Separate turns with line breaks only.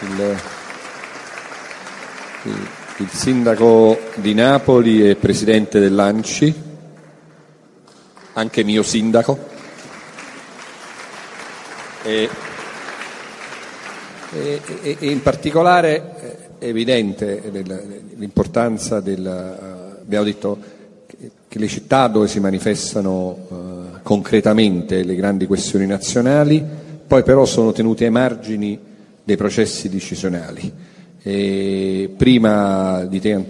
il sindaco di Napoli e presidente dell'ANCI, anche mio sindaco, e in particolare è evidente l'importanza abbiamo detto che le città dove si manifestano concretamente le grandi questioni nazionali poi però sono tenute ai margini dei processi decisionali. Prima di te,